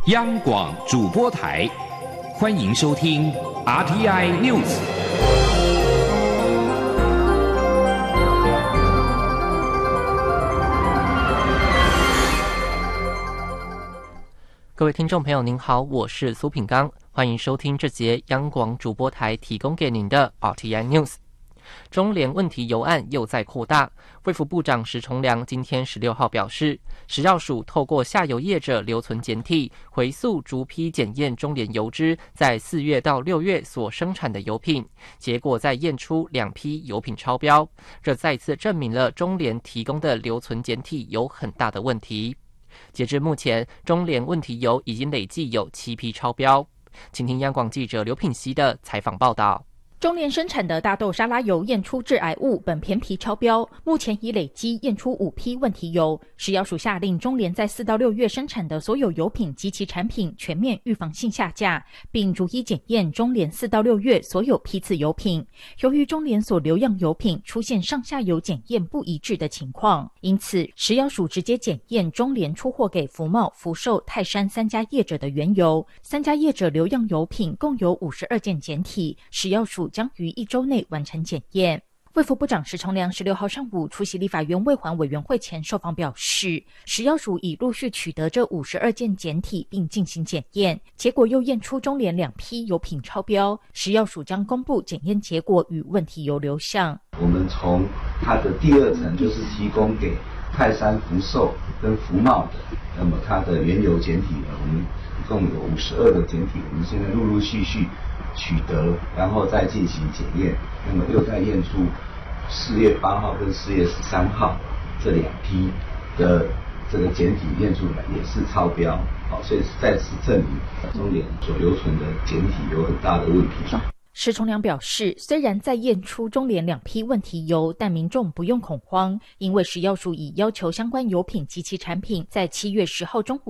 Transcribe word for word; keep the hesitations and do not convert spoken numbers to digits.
央广主播台，欢迎收听 R T I News。 各位听众朋友您好，我是苏品刚，欢迎收听这节央广主播台提供给您的 R T I News。中联问题邮案又在扩大，卫福部长石崇良今天十六号表示，食药署透过下游业者留存检体，回溯逐批检验中联油脂在四月到六月所生产的油品，结果再验出两批油品超标，这再次证明了中联提供的留存检体有很大的问题。截至目前，中联问题油已经累计有七批超标。请听央广记者刘品熙的采访报道。 中联生产的大豆沙拉油验出致癌物苯偏皮超标，目前已累积验出五批问题油。食药署下令中联在四到六月生产的所有油品及其产品全面预防性下架，并逐一检验中联四到六月所有批次油品。由于中联所留样油品出现上下游检验不一致的情况，因此食药署直接检验中联出货给福茂、福寿、泰山三家业者的原油。三家业者留样油品共有五十二件检体，食药署将于一周内完成检验。卫福部长石崇良十六号上午出席立法院卫环委员会前受访表示，食药署已陆续取得这五十二件检体并进行检验，结果又验出中联两批油品超标，食药署将公布检验结果与问题油流向。 我们从它的第二层就是提供给泰山、福寿跟福茂的，那么它的原油检体呢，我们一共有五十二个检体，我们现在陆陆续续取得，然后再进行检验，那么又再验出四月八号跟四月十三号这两批的这个检体验出来也是超标，好，所以再次证明中联所留存的检体有很大的问题。 石崇良表示，虽然再验出中联两批问题油，但民众不用恐慌，因为食药署已要求相关油品及其产品在七月十号中午